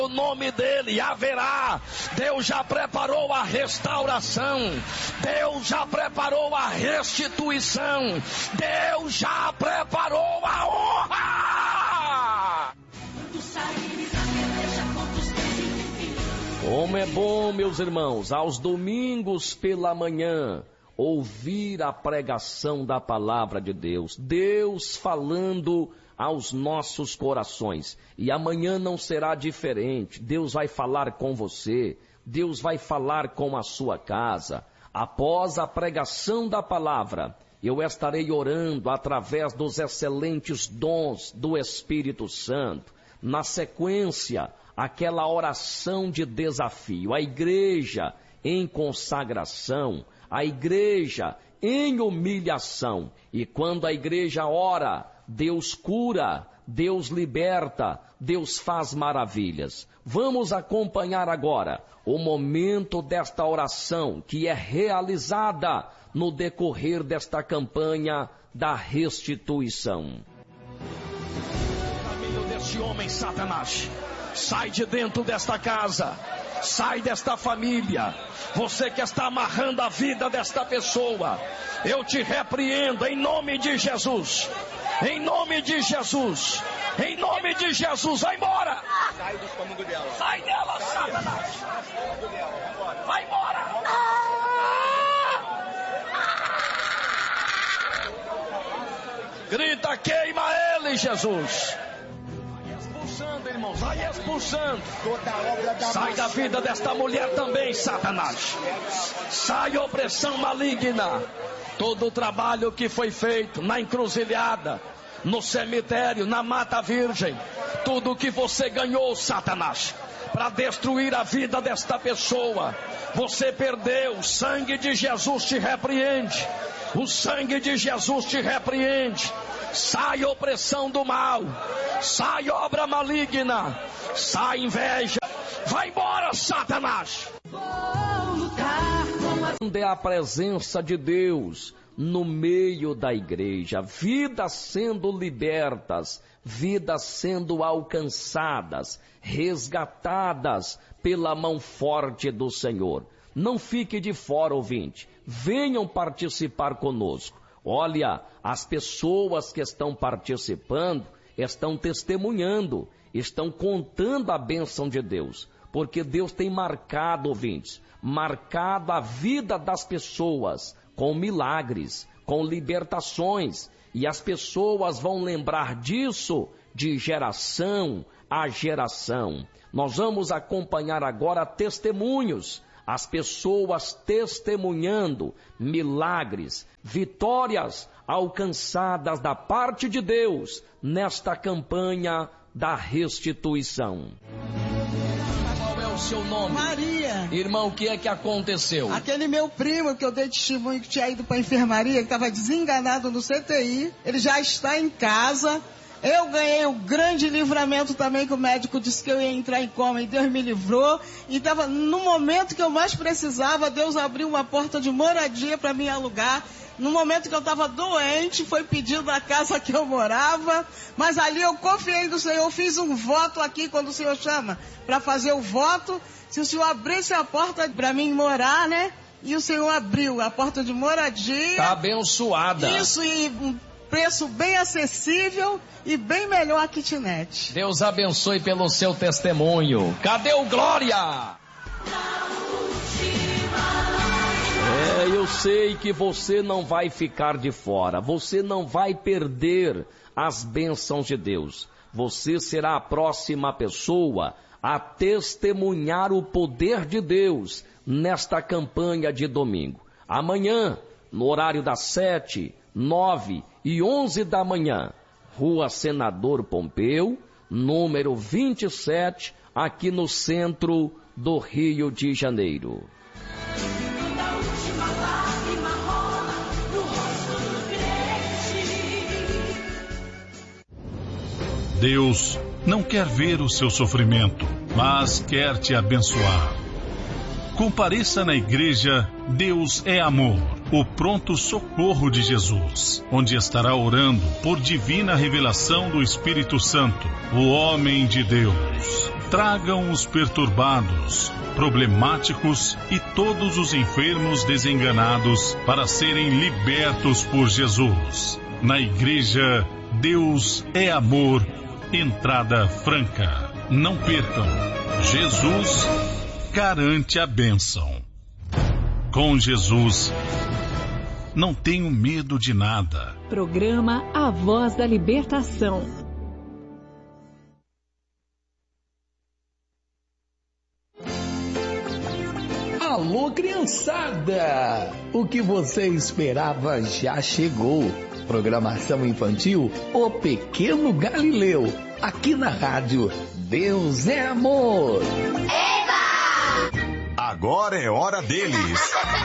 O nome dele haverá. Deus já preparou a restauração. Deus já preparou a restituição. Deus já preparou a honra. Como é bom, meus irmãos, aos domingos pela manhã, ouvir a pregação da palavra de Deus. Deus falando aos nossos corações. E amanhã não será diferente. Deus vai falar com você. Deus vai falar com a sua casa. Após a pregação da palavra, eu estarei orando através dos excelentes dons do Espírito Santo. Na sequência, aquela oração de desafio. A igreja em consagração, a igreja em humilhação. E quando a igreja ora, Deus cura, Deus liberta, Deus faz maravilhas. Vamos acompanhar agora o momento desta oração que é realizada no decorrer desta campanha da restituição. Caminho deste homem, Satanás, sai de dentro desta casa, sai desta família. Você que está amarrando a vida desta pessoa, eu te repreendo em nome de Jesus. Em nome de Jesus. Em nome de Jesus, vai embora. Sai do estômago dela. Sai dela, Satanás. Vai embora. Grita, queima ele, Jesus. Vai expulsando, irmãos, vai expulsando. Sai da vida desta mulher também, Satanás. Sai opressão maligna. Todo o trabalho que foi feito na encruzilhada, no cemitério, na mata virgem, tudo que você ganhou, Satanás, para destruir a vida desta pessoa, você perdeu. O sangue de Jesus te repreende. O sangue de Jesus te repreende. Sai opressão do mal, sai obra maligna, sai inveja. Vai embora, Satanás. É a presença de Deus no meio da igreja, vidas sendo libertas, vidas sendo alcançadas, resgatadas pela mão forte do Senhor. Não fique de fora, ouvinte, venham participar conosco. Olha, as pessoas que estão participando estão testemunhando, estão contando a bênção de Deus, porque Deus tem marcado, ouvintes, marcado a vida das pessoas com milagres, com libertações, e as pessoas vão lembrar disso de geração a geração. Nós vamos acompanhar agora testemunhos, as pessoas testemunhando milagres, vitórias alcançadas da parte de Deus nesta campanha da restituição. O seu nome? Maria. Irmão, o que é que aconteceu? Aquele meu primo que eu dei testemunho que tinha ido para a enfermaria, que estava desenganado no CTI, ele já está em casa. Eu ganhei o grande livramento também, que o médico disse que eu ia entrar em coma e Deus me livrou. E tava, no momento que eu mais precisava, Deus abriu uma porta de moradia para me alugar. No momento que eu estava doente, foi pedido a casa que eu morava, mas ali eu confiei no Senhor, fiz um voto aqui quando o Senhor chama para fazer o voto, se o Senhor abrisse a porta para mim morar, né? E o Senhor abriu a porta de moradia. Está abençoada. Isso, e um preço bem acessível e bem melhor a kitnet. Deus abençoe pelo seu testemunho. Cadê o glória? Eu sei que você não vai ficar de fora, você não vai perder as bênçãos de Deus. Você será a próxima pessoa a testemunhar o poder de Deus nesta campanha de domingo. Amanhã, no horário das 7, 9 e 11 da manhã, Rua Senador Pompeu, número 27, aqui no centro do Rio de Janeiro. Deus não quer ver o seu sofrimento, mas quer te abençoar. Compareça na igreja Deus é Amor. o pronto socorro de Jesus, onde estará orando por divina revelação do Espírito Santo, o homem de Deus. Tragam os perturbados, problemáticos e todos os enfermos desenganados para serem libertos por Jesus. Na igreja, Deus é amor, entrada franca. Não percam, Jesus garante a bênção. Com Jesus, não tenho medo de nada. Programa A Voz da Libertação. Alô, criançada! O que você esperava já chegou. Programação infantil O Pequeno Galileu. Aqui na rádio Deus é Amor. Eba! Agora é hora deles.